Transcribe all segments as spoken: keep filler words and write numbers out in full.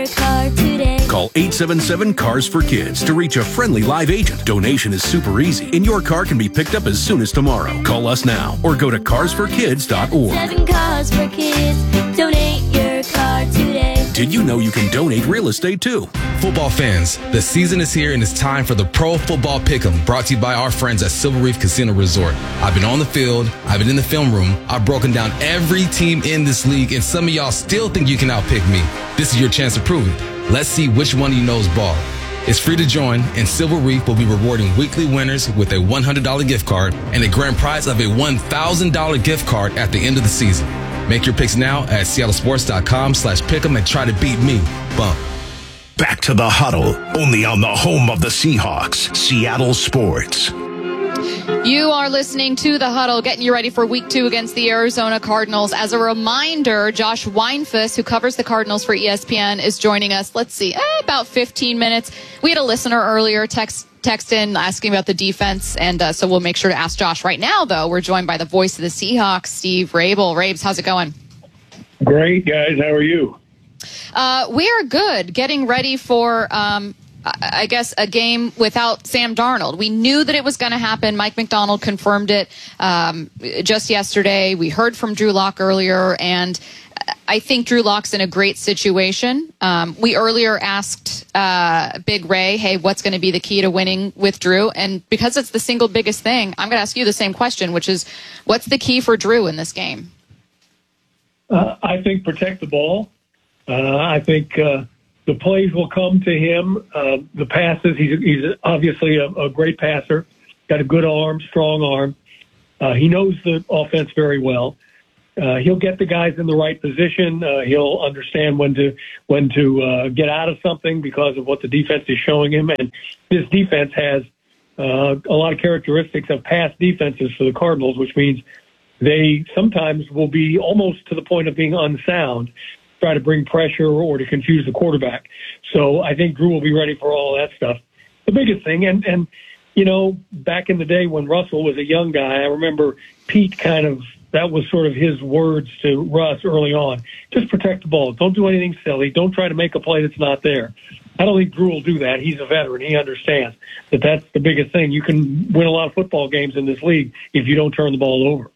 Call eight seven seven, C A R S for Kids to reach a friendly live agent. Donation is super easy, and your car can be picked up as soon as tomorrow. Call us now or go to cars for kids dot org. Seven cars for kids. Donate your car today. Did you know you can donate real estate too? Football fans, the season is here and it's time for the Pro Football Pick'em, brought to you by our friends at Silver Reef Casino Resort. I've been on the field, I've been in the film room, I've broken down every team in this league, and some of y'all still think you can outpick me. This is your chance to prove it. Let's see which one of you knows ball. It's free to join, and Silver Reef will be rewarding weekly winners with a one hundred dollars gift card and a grand prize of a one thousand dollars gift card at the end of the season. Make your picks now at seattle sports dot com slash pick'em and try to beat me. Bump. Back to the Huddle, only on the home of the Seahawks, Seattle Sports. You are listening to The Huddle, getting you ready for week two against the Arizona Cardinals. As a reminder, Josh Weinfuss, who covers the Cardinals for E S P N, is joining us. Let's see, eh, about fifteen minutes. We had a listener earlier text text in asking about the defense, and uh, so we'll make sure to ask Josh. Right now, though, we're joined by the voice of the Seahawks, Steve Rabel. Rabes, how's it going? Great, guys. How are you? Uh, we are good, getting ready for, um, I guess, a game without Sam Darnold. We knew that it was going to happen. Mike McDonald confirmed it um, just yesterday. We heard from Drew Lock earlier, and I think Drew Lock's in a great situation. Um, we earlier asked uh, Big Ray, hey, what's going to be the key to winning with Drew? And because it's the single biggest thing, I'm going to ask you the same question, which is, what's the key for Drew in this game? Uh, I think protect the ball. Uh, I think uh, the plays will come to him. Uh, the passes, he's, he's obviously a, a great passer, got a good arm, strong arm. Uh, he knows the offense very well. Uh, he'll get the guys in the right position. Uh, he'll understand when to when to uh, get out of something because of what the defense is showing him. And this defense has uh, a lot of characteristics of past defenses for the Cardinals, which means they sometimes will be almost to the point of being unsound, try to bring pressure or to confuse the quarterback. So I think Drew will be ready for all that stuff. The biggest thing, and, and you know, back in the day when Russell was a young guy, I remember Pete kind of, that was sort of his words to Russ early on. Just protect the ball. Don't do anything silly. Don't try to make a play that's not there. I don't think Drew will do that. He's a veteran. He understands that that's the biggest thing. You can win a lot of football games in this league if you don't turn the ball over.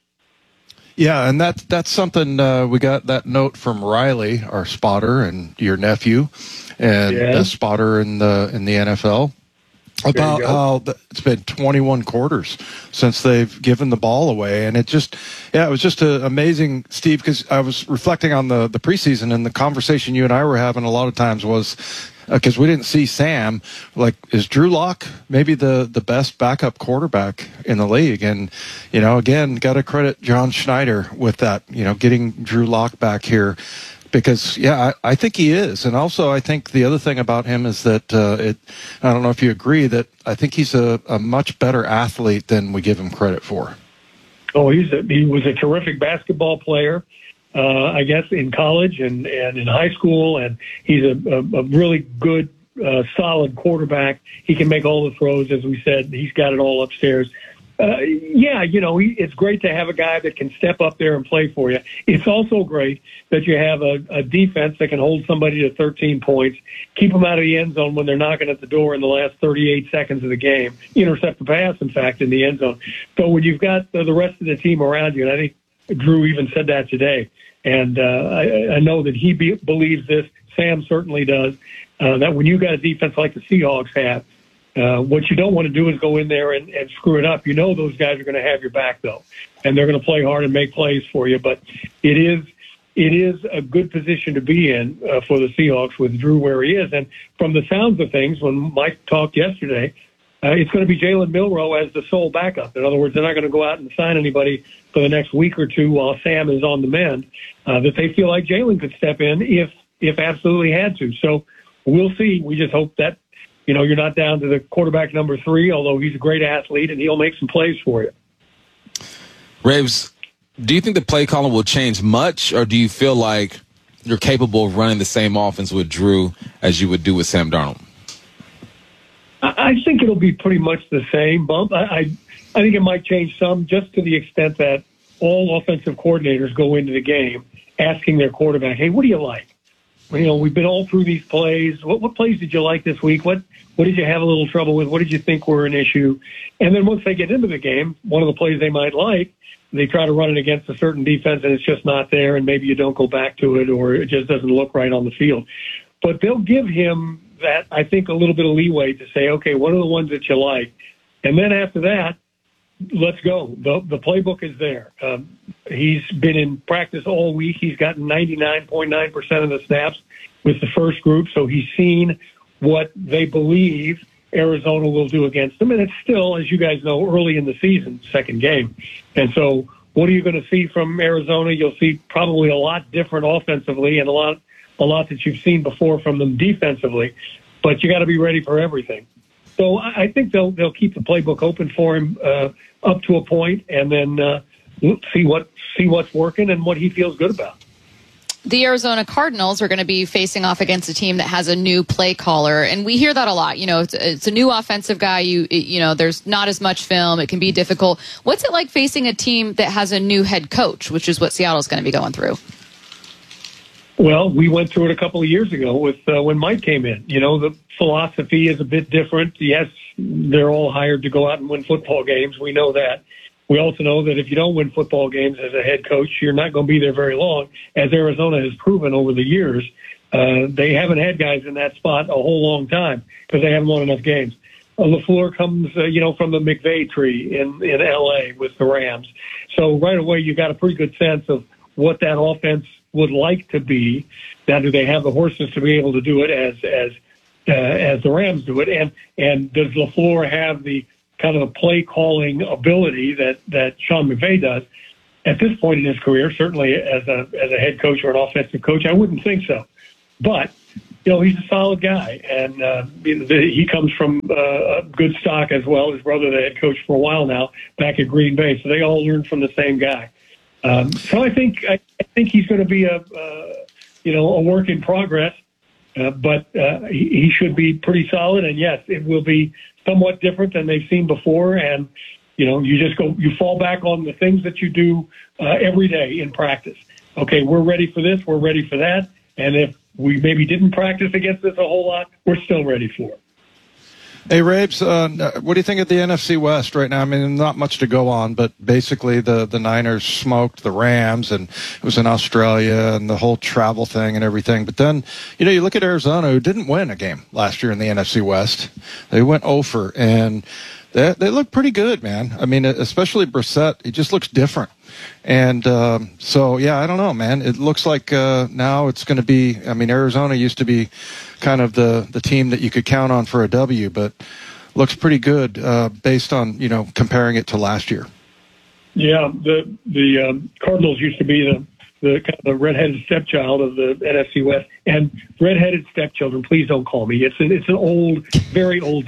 Yeah, and that's that's something uh, we got that note from Riley, our spotter, and your nephew, and yeah. the spotter in the in the N F L, about how the, it's been twenty-one quarters since they've given the ball away, and it just yeah, it was just a, amazing, Steve, because I was reflecting on the the preseason, and the conversation you and I were having a lot of times was, because uh, we didn't see Sam, like, is Drew Lock maybe the, the best backup quarterback in the league? And, you know, again, got to credit John Schneider with that, you know, getting Drew Lock back here, because, yeah, I, I think he is. And also I think the other thing about him is that, uh, it, I don't know if you agree, that I think he's a, a much better athlete than we give him credit for. Oh, he's a, he was a terrific basketball player. Uh, I guess in college and, and in high school, and he's a, a, a really good, uh, solid quarterback. He can make all the throws, as we said. He's got it all upstairs. Uh, yeah, you know, he, it's great to have a guy that can step up there and play for you. It's also great that you have a, a defense that can hold somebody to thirteen points, keep them out of the end zone when they're knocking at the door in the last thirty-eight seconds of the game, intercept the pass, in fact, in the end zone. So when you've got the rest of the team around you, and I think Drew even said that today, and uh, I, I know that he be, believes this. Sam certainly does, uh, that when you got a defense like the Seahawks have, uh, what you don't want to do is go in there and, and screw it up. You know those guys are going to have your back, though, and they're going to play hard and make plays for you. But it is it is a good position to be in uh, for the Seahawks with Drew where he is. And from the sounds of things, when Mike talked yesterday, Uh, it's going to be Jalen Milroe as the sole backup. In other words, they're not going to go out and sign anybody for the next week or two while Sam is on the mend, uh, that they feel like Jalen could step in if if absolutely had to. So we'll see. We just hope that, you know, you're not down to the quarterback number three, although he's a great athlete and he'll make some plays for you. Raves, do you think the play calling will change much, or do you feel like you're capable of running the same offense with Drew as you would do with Sam Darnold? I think it'll be pretty much the same, Bump. I, I I think it might change some, just to the extent that all offensive coordinators go into the game asking their quarterback, hey, what do you like? you know, we've been all through these plays. What, what plays did you like this week? What what did you have a little trouble with? What did you think were an issue? And then once they get into the game, one of the plays they might like, they try to run it against a certain defense and it's just not there, and maybe you don't go back to it or it just doesn't look right on the field. But they'll give him that, I think, a little bit of leeway to say, okay, what are the ones that you like? And then after that, let's go. The, the playbook is there. Um, he's been in practice all week. He's gotten ninety-nine point nine percent of the snaps with the first group, so he's seen what they believe Arizona will do against them. And it's still, as you guys know, early in the season, second game. And so what are you going to see from Arizona? You'll see probably a lot different offensively and a lot a lot that you've seen before from them defensively. But you got to be ready for everything. So I think they'll they'll keep the playbook open for him uh, up to a point, and then uh, see what see what's working and what he feels good about. The Arizona Cardinals are going to be facing off against a team that has a new play caller, and we hear that a lot. You know, it's, it's a new offensive guy. You you know, there's not as much film. It can be difficult. What's it like facing a team that has a new head coach, which is what Seattle's going to be going through? Well, we went through it a couple of years ago with uh, when Mike came in. You know, the philosophy is a bit different. Yes, they're all hired to go out and win football games. We know that. We also know that if you don't win football games as a head coach, you're not going to be there very long, as Arizona has proven over the years. Uh, they haven't had guys in that spot a whole long time because they haven't won enough games. Uh, LaFleur comes, uh, you know, from the McVay tree in, in L A with the Rams. So right away, you got a pretty good sense of what that offense would like to be. Now, do they have the horses to be able to do it as as uh, as the Rams do it? And and does LaFleur have the kind of play calling ability that that Sean McVay does? At this point in his career, certainly as a as a head coach or an offensive coach, I wouldn't think so. But you know, he's a solid guy, and uh, he comes from uh, a good stock as well. His brother, the head coach for a while now, back at Green Bay, so they all learned from the same guy. Um, so I think I, I think he's going to be a uh, you know a work in progress, uh, but uh, he, he should be pretty solid. And yes, it will be somewhat different than they've seen before. And you know, you just go you fall back on the things that you do uh, every day in practice. Okay, we're ready for this. We're ready for that. And if we maybe didn't practice against this a whole lot, we're still ready for it. Hey, Rabes, uh, what do you think of the N F C West right now? I mean, not much to go on, but basically the, the Niners smoked the Rams, and it was in Australia and the whole travel thing and everything. But then, you know, you look at Arizona, who didn't win a game last year in the N F C West. They went over, and they, they look pretty good, man. I mean, especially Brissett, he just looks different. And um, so, yeah, I don't know, man. It looks like uh, now it's going to be, I mean, Arizona used to be kind of the, the team that you could count on for a W, but looks pretty good uh, based on, you know, comparing it to last year. Yeah, the the um, Cardinals used to be the, the kind of the redheaded stepchild of the N F C West. And redheaded stepchildren, please don't call me. It's an, it's an old, very old.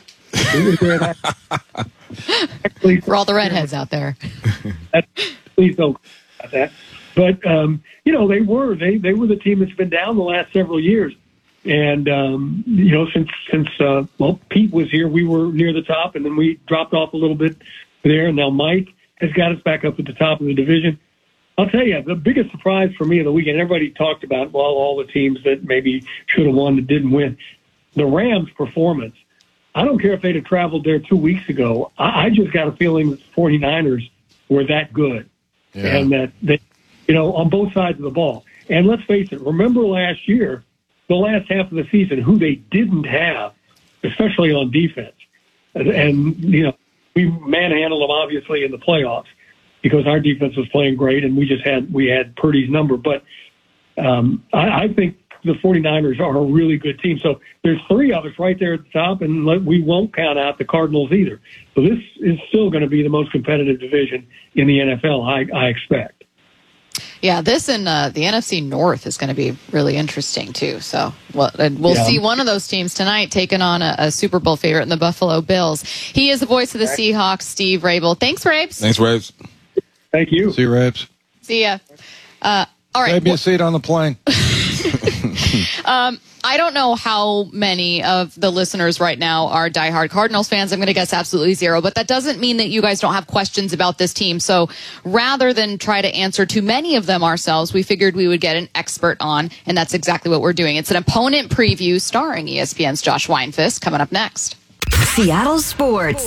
Actually, for all the redheads out there. Please don't about that. But, um, you know, they were. They, they were the team that's been down the last several years. And, um, you know, since, since uh, well, Pete was here, we were near the top, and then we dropped off a little bit there. And now Mike has got us back up at the top of the division. I'll tell you, the biggest surprise for me of the weekend, everybody talked about, well, all the teams that maybe should have won that didn't win. The Rams' performance. I don't care if they'd have traveled there two weeks ago. I, I just got a feeling that the forty-niners were that good. Yeah. And that, they, you know, on both sides of the ball. And let's face it, remember last year, the last half of the season, who they didn't have, especially on defense. And, and you know, we manhandled them, obviously, in the playoffs because our defense was playing great, and we just had we had Purdy's number. But um, I, I think the forty-niners are a really good team. So there's three of us right there at the top, and we won't count out the Cardinals either. So this is still going to be the most competitive division in the N F L, I, I expect. Yeah, this and uh, the N F C North is going to be really interesting, too. So well, we'll yeah. see one of those teams tonight taking on a, a Super Bowl favorite in the Buffalo Bills. He is the voice of the Seahawks, Steve Rabel. Thanks, Rabes. Thanks, Rabes. Thank you. See you, Rabes. See ya. Uh, all right. Maybe a seat on the plane. um, I don't know how many of the listeners right now are diehard Cardinals fans. I'm going to guess absolutely zero, but that doesn't mean that you guys don't have questions about this team. So rather than try to answer too many of them ourselves, we figured we would get an expert on, and that's exactly what we're doing. It's an opponent preview starring E S P N's Josh Weinfuss coming up next. Seattle Sports.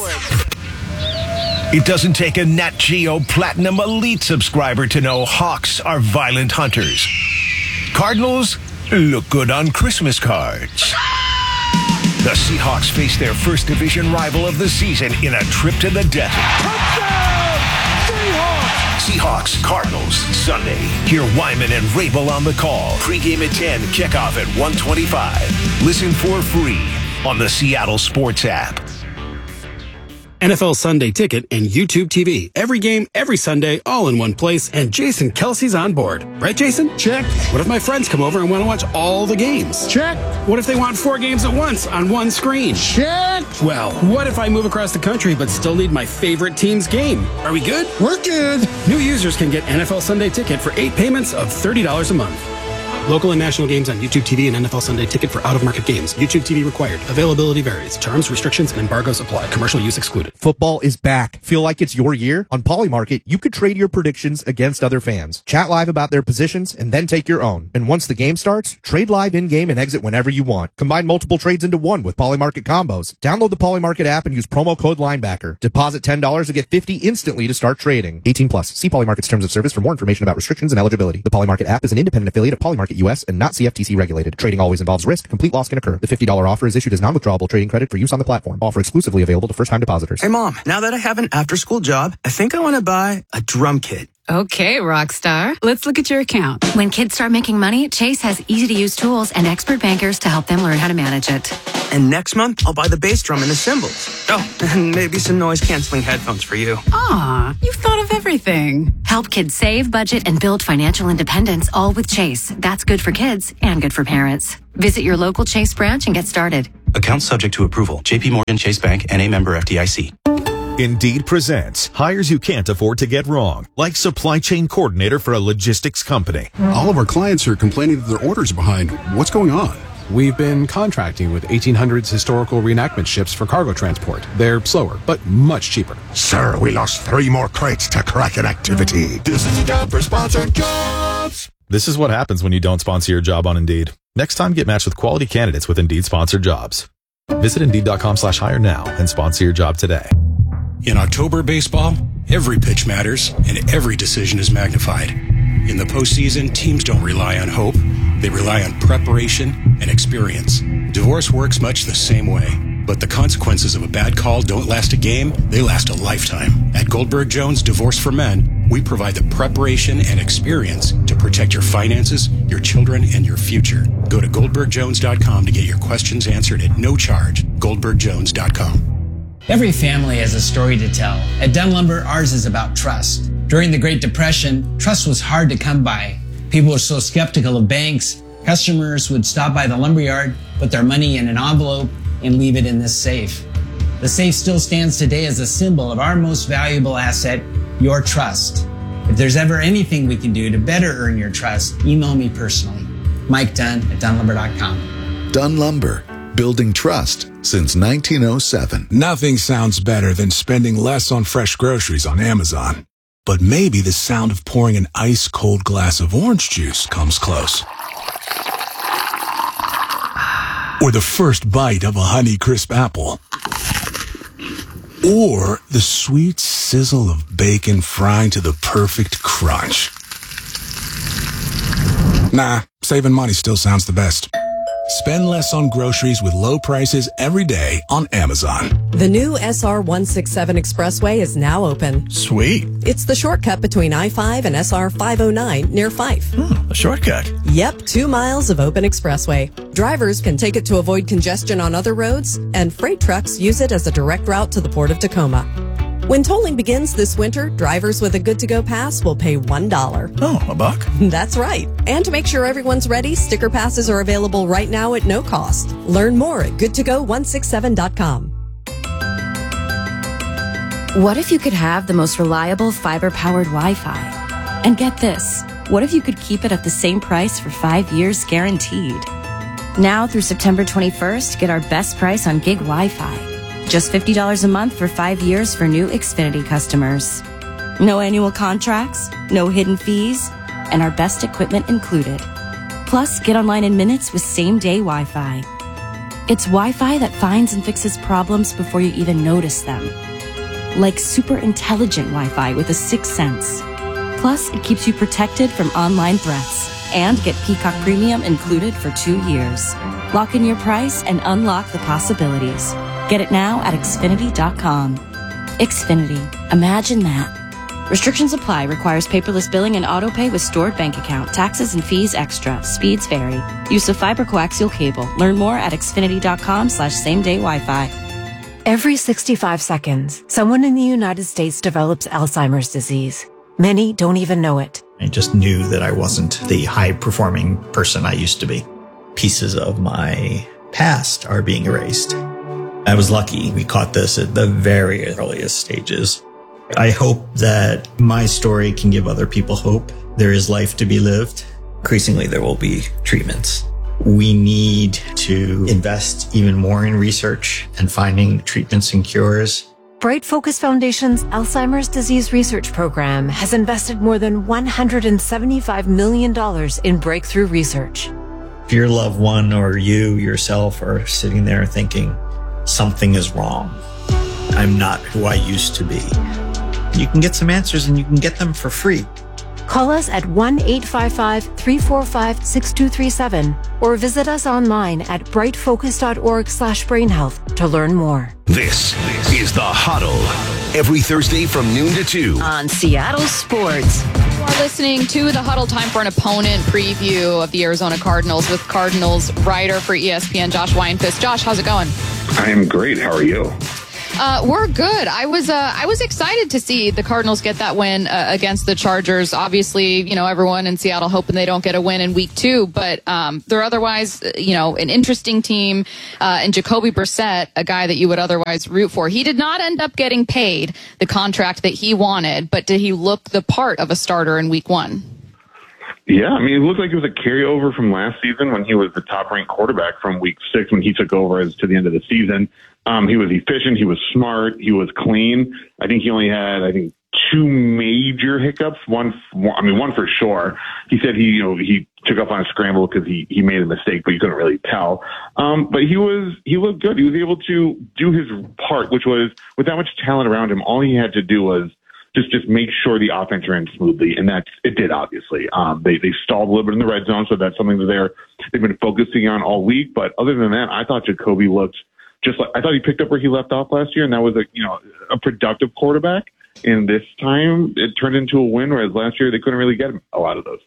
It doesn't take a Nat Geo Platinum Elite subscriber to know Hawks are violent hunters. Cardinals look good on Christmas cards. The Seahawks face their first division rival of the season in a trip to the desert. Touchdown! Seahawks! Seahawks, Cardinals, Sunday. Hear Wyman and Rabel on the call. Pre-game at ten, kickoff at one twenty-five. Listen for free on the Seattle Sports app. N F L Sunday Ticket and YouTube T V. Every game, every Sunday, all in one place, and Jason Kelsey's on board. Right, Jason? Check. What if my friends come over and want to watch all the games? Check. What if they want four games at once on one screen? Check. Well, what if I move across the country but still need my favorite team's game? Are we good? We're good. New users can get N F L Sunday Ticket for eight payments of thirty dollars a month. Local and national games on YouTube T V and N F L Sunday Ticket for out-of-market games. YouTube T V required. Availability varies. Terms, restrictions, and embargoes apply. Commercial use excluded. Football is back. Feel like it's your year? On Polymarket, you could trade your predictions against other fans. Chat live about their positions and then take your own. And once the game starts, trade live in-game and exit whenever you want. Combine multiple trades into one with Polymarket combos. Download the Polymarket app and use promo code Linebacker. Deposit ten dollars to get fifty dollars instantly to start trading. eighteen plus. See Polymarket's terms of service for more information about restrictions and eligibility. The Polymarket app is an independent affiliate of Polymarket U S and not C F T C regulated. Trading always involves risk. Complete loss can occur. The fifty dollars offer is issued as non-withdrawable trading credit for use on the platform. Offer exclusively available to first-time depositors. Hey, Mom, now that I have an after-school job, I think I want to buy a drum kit. Okay, Rockstar. Let's look at your account. When kids start making money, Chase has easy-to-use tools and expert bankers to help them learn how to manage it. And next month, I'll buy the bass drum and the cymbals. Oh, and maybe some noise-canceling headphones for you. Aw, you've thought of everything. Help kids save, budget, and build financial independence, all with Chase. That's good for kids and good for parents. Visit your local Chase branch and get started. Account subject to approval. J P Morgan Chase Bank, N A member F D I C. Indeed presents hires you can't afford to get wrong, like supply chain coordinator for a logistics company. All of our clients are complaining that their orders are behind. What's going on? We've been contracting with eighteen hundreds historical reenactment ships for cargo transport. They're slower, but much cheaper. Sir, we lost three more crates to Kraken activity. This is a job for sponsored jobs. This is what happens when you don't sponsor your job on Indeed. Next time, get matched with quality candidates with Indeed sponsored jobs. Visit Indeed.com slash hire now and sponsor your job today. In October baseball, every pitch matters and every decision is magnified. In the postseason, teams don't rely on hope. They rely on preparation and experience. Divorce works much the same way. But the consequences of a bad call don't last a game, they last a lifetime. At Goldberg Jones Divorce for Men, we provide the preparation and experience to protect your finances, your children, and your future. Go to Goldberg Jones dot com to get your questions answered at no charge. Goldberg Jones dot com. Every family has a story to tell. At Dunn Lumber, ours is about trust. During the Great Depression, trust was hard to come by. People were so skeptical of banks. Customers would stop by the lumberyard, put their money in an envelope, and leave it in this safe. The safe still stands today as a symbol of our most valuable asset, your trust. If there's ever anything we can do to better earn your trust, email me personally. Mike Dunn at Dunn Lumber dot com. Dunn Lumber. Building trust since nineteen oh seven. Nothing sounds better than spending less on fresh groceries on Amazon. But maybe the sound of pouring an ice-cold glass of orange juice comes close. Or the first bite of a Honeycrisp apple. Or the sweet sizzle of bacon frying to the perfect crunch. Nah, saving money still sounds the best. Spend less on groceries with low prices every day on Amazon. The new S R one sixty-seven Expressway is now open. Sweet. It's the shortcut between I five and S R five oh nine near Fife. Oh, a shortcut. Yep, two miles of open expressway. Drivers can take it to avoid congestion on other roads, and freight trucks use it as a direct route to the Port of Tacoma. When tolling begins this winter, drivers with a good-to-go pass will pay one dollar. Oh, a buck? That's right. And to make sure everyone's ready, sticker passes are available right now at no cost. Learn more at good to go one sixty-seven dot com. What if you could have the most reliable fiber-powered Wi-Fi? And get this, what if you could keep it at the same price for five years guaranteed? Now through September twenty-first, get our best price on gig Wi-Fi. Just fifty dollars a month for five years for new Xfinity customers. No annual contracts, no hidden fees, and our best equipment included. Plus, get online in minutes with same-day Wi-Fi. It's Wi-Fi that finds and fixes problems before you even notice them. Like super intelligent Wi-Fi with a sixth sense. Plus, it keeps you protected from online threats. And get Peacock Premium included for two years. Lock in your price and unlock the possibilities. Get it now at Xfinity dot com. Xfinity. Imagine that. Restrictions apply. Requires paperless billing and auto-pay with stored bank account. Taxes and fees extra. Speeds vary. Use of fiber coaxial cable. Learn more at Xfinity dot com slash same day Wi-Fi. Every sixty-five seconds, someone in the United States develops Alzheimer's disease. Many don't even know it. I just knew that I wasn't the high-performing person I used to be. Pieces of my past are being erased. I was lucky. We caught this at the very earliest stages. I hope that my story can give other people hope. There is life to be lived. Increasingly, there will be treatments. We need to invest even more in research and finding treatments and cures. Bright Focus Foundation's Alzheimer's Disease Research Program has invested more than one hundred seventy-five million dollars in breakthrough research. If your loved one or you yourself are sitting there thinking, something is wrong, I'm not who I used to be, you can get some answers and you can get them for free. Call us at one eight five five, three four five, six two three seven or visit us online at brightfocus.org slash brainhealth to learn more. This is The Huddle. Every Thursday from noon to two. On Seattle Sports. You are listening to The Huddle. Time for an opponent preview of the Arizona Cardinals with Cardinals writer for E S P N, Josh Weinfuss. Josh, how's it going? I am great. How are you? Uh, we're good. I was uh, I was excited to see the Cardinals get that win uh, against the Chargers. Obviously, you know, everyone in Seattle hoping they don't get a win in week two, but um, they're otherwise, you know, an interesting team. Uh, and Jacoby Brissett, a guy that you would otherwise root for, he did not end up getting paid the contract that he wanted, but did he look the part of a starter in week one? Yeah, I mean, it looked like it was a carryover from last season when he was the top-ranked quarterback from week six when he took over as to the end of the season. Um, he was efficient. He was smart. He was clean. I think he only had, I think, two major hiccups. One, I mean, one for sure. He said he, you know, he took off on a scramble because he, he made a mistake, but you couldn't really tell. Um, but he was, he looked good. He was able to do his part, which was with that much talent around him. All he had to do was just, just make sure the offense ran smoothly. And that's, it did, obviously. Um, they, they stalled a little bit in the red zone. So that's something that they're, they've been focusing on all week. But other than that, I thought Jacoby looked just like, I thought he picked up where he left off last year. And that was a, you know, a productive quarterback. And this time it turned into a win, whereas last year they couldn't really get a lot of those.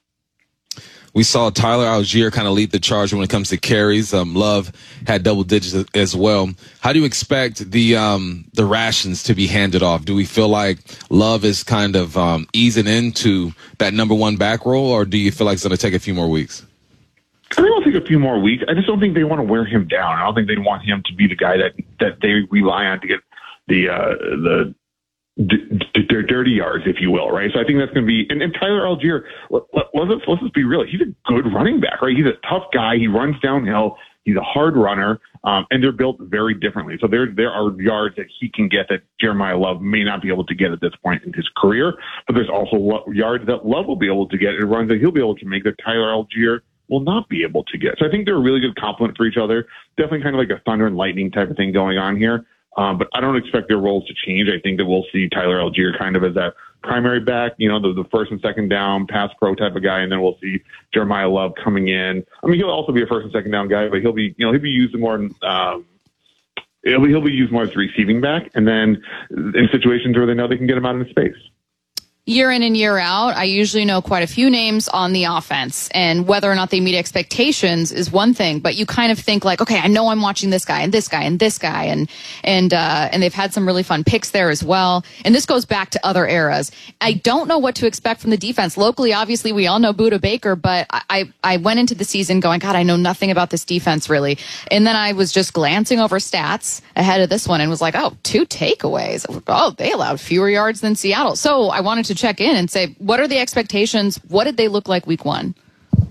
We saw Tyler Algier kind of lead the charge when it comes to carries. Um, Love had double digits as well. How do you expect the um, the rations to be handed off? Do we feel like Love is kind of um, easing into that number one back role, or do you feel like it's going to take a few more weeks? I think it'll take a few more weeks. I just don't think they want to wear him down. I don't think they want him to be the guy that, that they rely on to get the uh, the d- d- their dirty yards, if you will, right? So I think that's going to be. And, and Tyler Algier, let, let, let's let's just be real. He's a good running back, right? He's a tough guy. He runs downhill. He's a hard runner, um, and they're built very differently. So there there are yards that he can get that Jeremiah Love may not be able to get at this point in his career. But there's also lo- yards that Love will be able to get and runs that he'll be able to make that Tyler Algier will not be able to get. So I think they're a really good complement for each other. Definitely kind of like a thunder and lightning type of thing going on here. Um, but I don't expect their roles to change. I think that we'll see Tyler Algier kind of as that primary back, you know, the, the first and second down pass pro type of guy. And then we'll see Jeremiah Love coming in. I mean, he'll also be a first and second down guy, but he'll be, you know, he'll be used more, um, he'll be, he'll be used more as receiving back. And then in situations where they know they can get him out into space. Year in and year out, I usually know quite a few names on the offense, and whether or not they meet expectations is one thing, but you kind of think like, okay, I know I'm watching this guy and this guy and this guy, and and uh, and they've had some really fun picks there as well. And this goes back to other eras. I don't know what to expect from the defense. Locally, obviously, we all know Budda Baker, but I, I went into the season going, God, I know nothing about this defense really. And then I was just glancing over stats ahead of this one and was like, oh, two takeaways. Oh, they allowed fewer yards than Seattle. So I wanted to check in and say, what are the expectations? What did they look like week one?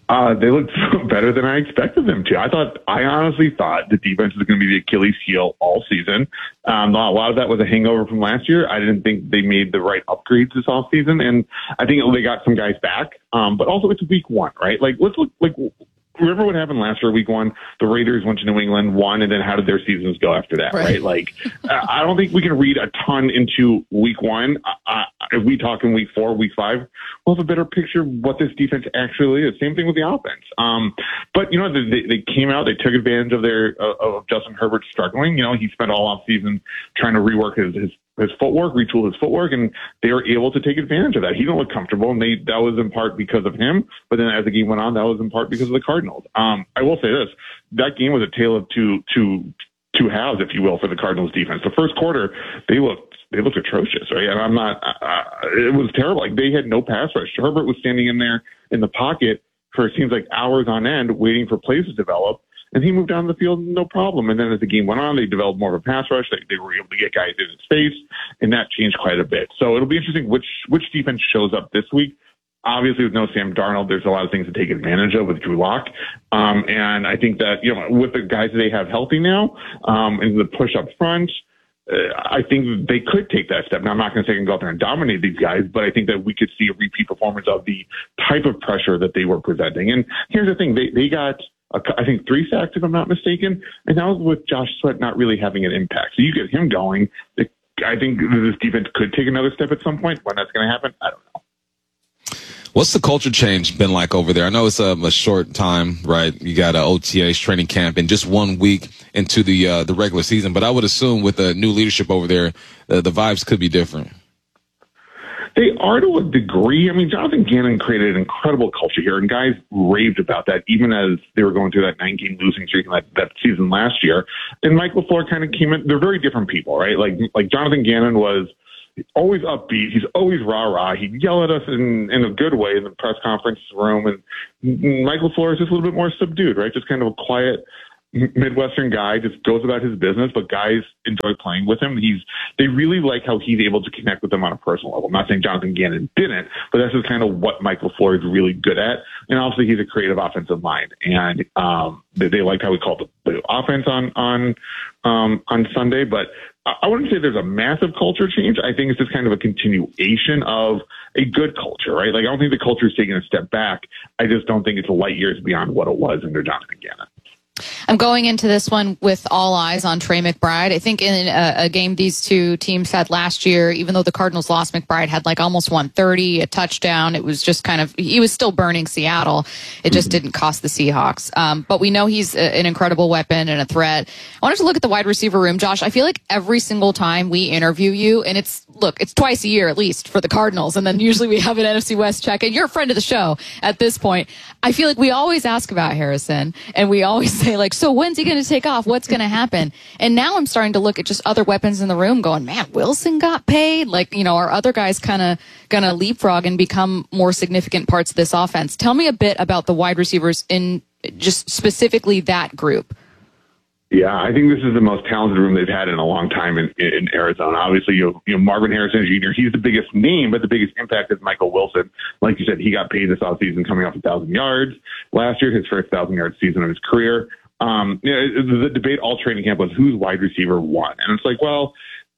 Uh, they looked better than I expected them to. I thought, I honestly thought the defense was going to be the Achilles heel all season. Um, a lot of that was a hangover from last year. I didn't think they made the right upgrades this offseason, and I think they got some guys back. Um, but also it's week one, right? Like, let's look, like, remember what happened last year, week one? The Raiders went to New England, won, and then how did their seasons go after that, right? right? Like, I don't think we can read a ton into week one. Uh, if we talk in week four, week five, we'll have a better picture of what this defense actually is. Same thing with the offense. Um, but, you know, they, they came out, they took advantage of their uh, of Justin Herbert struggling. You know, he spent all offseason trying to rework his, his his footwork, retool his footwork, and they were able to take advantage of that. He didn't look comfortable, and they that was in part because of him. But then as the game went on, that was in part because of the Cardinals. Um, I will say this: that game was a tale of two two two halves, if you will, for the Cardinals defense. The first quarter, they looked they looked atrocious, right? And I'm not. Uh, it was terrible. Like, they had no pass rush. Herbert was standing in there in the pocket for, it seems like, hours on end, waiting for plays to develop. And he moved down the field, no problem. And then as the game went on, they developed more of a pass rush. They, they were able to get guys in his face, and that changed quite a bit. So it'll be interesting which which defense shows up this week. Obviously, with no Sam Darnold, there's a lot of things to take advantage of with Drew Lock. Um, and I think that, you know, with the guys that they have healthy now, um, and the push up front, uh, I think they could take that step. Now, I'm not going to say they can go out there and dominate these guys, but I think that we could see a repeat performance of the type of pressure that they were presenting. And here's the thing. They, they got, I think, three sacks, if I'm not mistaken, and that was with Josh Sweat not really having an impact. So you get him going. I think this defense could take another step at some point. When that's going to happen, I don't know. What's the culture change been like over there? I know it's a, a short time, right? You got a O T As training camp and just one week into the uh, the regular season, but I would assume with the new leadership over there, uh, the vibes could be different. They are to a degree. I mean, Jonathan Gannon created an incredible culture here, and guys raved about that, even as they were going through that nine-game losing streak in that, that season last year. And Mike LaFleur kind of came in. They're very different people, right? Like, like Jonathan Gannon was always upbeat. He's always rah-rah. He'd yell at us in, in a good way in the press conference room. And Mike LaFleur is just a little bit more subdued, right? Just kind of a quiet Midwestern guy, just goes about his business, but guys enjoy playing with him. He's they really like how he's able to connect with them on a personal level. I'm not saying Jonathan Gannon didn't, but that's just kind of what Mike LaFleur is really good at. And obviously, he's a creative offensive mind, and um, they, they liked how we called the, the offense on on um, on Sunday. But I wouldn't say there's a massive culture change. I think it's just kind of a continuation of a good culture, right? Like, I don't think the culture is taking a step back. I just don't think it's light years beyond what it was under Jonathan Gannon. I'm going into this one with all eyes on Trey McBride. I think in a, a game these two teams had last year, even though the Cardinals lost, McBride had like almost one thirty, a touchdown. It was just kind of, he was still burning Seattle. It just mm-hmm. didn't cost the Seahawks. Um, but we know he's a, an incredible weapon and a threat. I wanted to look at the wide receiver room. Josh, I feel like every single time we interview you, and it's, look, it's twice a year at least for the Cardinals, and then usually we have an N F C West check, and you're a friend of the show at this point. I feel like we always ask about Harrison, and we always say, like, so when's he going to take off? What's going to happen? And now I'm starting to look at just other weapons in the room going, man, Wilson got paid. Like, you know, are other guys kind of going to leapfrog and become more significant parts of this offense? Tell me a bit about the wide receivers in just specifically that group. Yeah, I think this is the most talented room they've had in a long time in, in Arizona. Obviously, you have, you know, Marvin Harrison Junior He's the biggest name, but the biggest impact is Michael Wilson. Like you said, he got paid this offseason coming off one thousand yards. Last year, his first one thousand-yard season of his career. Um, you know, the debate all training camp was who's wide receiver one. And it's like, well,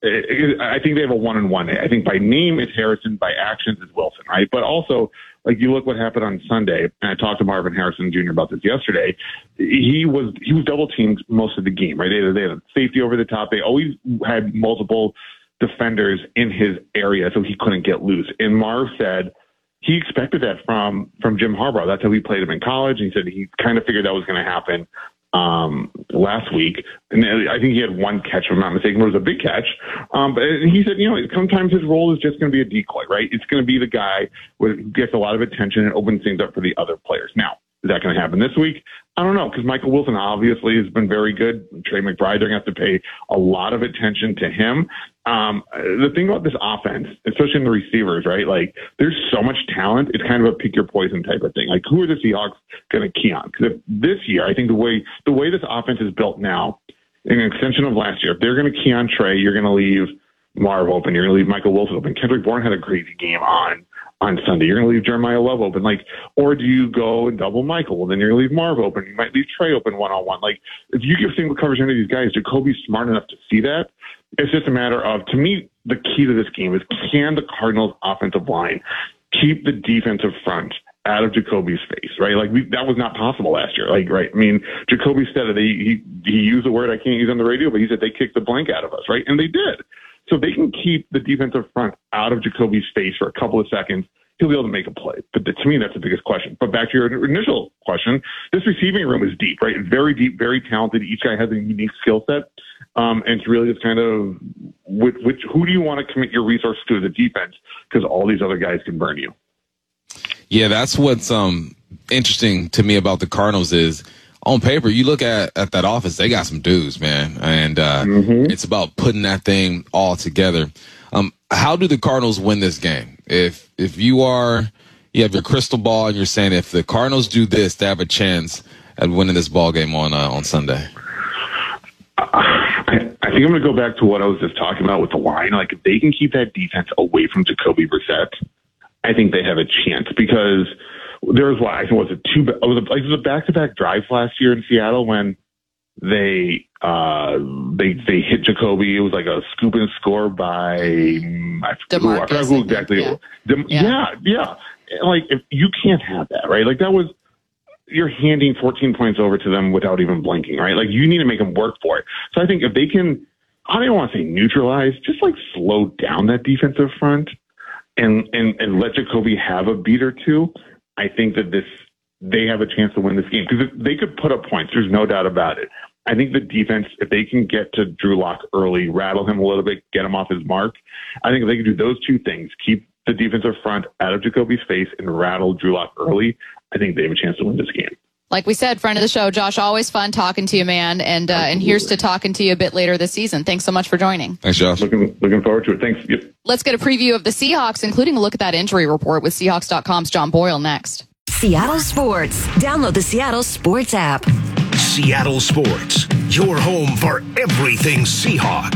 I think they have a one and one. I think by name it's Harrison, by actions it's Wilson, right? But also, like, you look what happened on Sunday, and I talked to Marvin Harrison Junior about this yesterday. He was he was double teamed most of the game, right? They had, they had a safety over the top. They always had multiple defenders in his area, so he couldn't get loose. And Marv said he expected that from from Jim Harbaugh. That's how he played him in college. And he said he kind of figured that was going to happen um, last week. And I think he had one catch, if I'm not mistaken, but it was a big catch. Um, but he said, you know, sometimes his role is just going to be a decoy, right? It's going to be the guy who gets a lot of attention and opens things up for the other players. Now, is that going to happen this week? I don't know, because Michael Wilson obviously has been very good. Trey McBride, they're going to have to pay a lot of attention to him. Um, the thing about this offense, especially in the receivers, right? Like, there's so much talent. It's kind of a pick your poison type of thing. Like, who are the Seahawks going to key on? Because this year, I think the way the way this offense is built now, an extension of last year, if they're going to key on Trey, you're going to leave Marv open. You're going to leave Michael Wilson open. Kendrick Bourne had a crazy game on on Sunday? You're going to leave Jeremiah Love open, like, or do you go and double Michael? Well, then you're going to leave Marv open. You might leave Trey open one on one. Like, if you give single coverage to any of these guys, Jacoby's smart enough to see that. It's just a matter of, to me, the key to this game is, can the Cardinals' offensive line keep the defensive front out of Jacoby's face, right? Like, we, that was not possible last year. Like, right? I mean, Jacoby said it. He, he, he used a word I can't use on the radio, but he said they kicked the blank out of us, right? And they did. So if they can keep the defensive front out of Jacoby's face for a couple of seconds, he'll be able to make a play. But the, to me, that's the biggest question. But back to your initial question, this receiving room is deep, right? Very deep, very talented. Each guy has a unique skill set. Um, and it's really just kind of which, which who do you want to commit your resources to as a defense, because all these other guys can burn you. Yeah, that's what's um, interesting to me about the Cardinals is, on paper, you look at, at that offense, they got some dudes, man. And uh, mm-hmm. it's about putting that thing all together. Um, how do the Cardinals win this game? If if you are, you have your crystal ball and you're saying if the Cardinals do this, they have a chance at winning this ball game on uh, on Sunday. Uh, I, I think I'm going to go back to what I was just talking about with the line. Like, if they can keep that defense away from Jacoby Brissett, I think they have a chance, because there was what I think was a two. It was a, like, it was a back-to-back drive last year in Seattle when they uh, they they hit Jacoby. It was like a scoop and score by I forget who, I forgot who exactly. Yeah. Dem, yeah, yeah. yeah. Like, if you can't have that, right? Like, that was, you're handing fourteen points over to them without even blinking, right? Like, you need to make them work for it. So I think if they can, I don't want to say neutralize, just like slow down that defensive front and and and let Jacoby have a beat or two, I think that this, they have a chance to win this game, because they could put up points. There's no doubt about it. I think the defense, if they can get to Drew Lock early, rattle him a little bit, get him off his mark, I think if they can do those two things, keep the defensive front out of Jacoby's face and rattle Drew Lock early, I think they have a chance to win this game. Like we said, friend of the show, Josh, always fun talking to you, man. And uh, and here's to talking to you a bit later this season. Thanks so much for joining. Thanks, Josh. Looking, looking forward to it. Thanks. Yep. Let's get a preview of the Seahawks, including a look at that injury report with Seahawks dot com's John Boyle next. Seattle Sports. Download the Seattle Sports app. Seattle Sports, your home for everything Seahawks.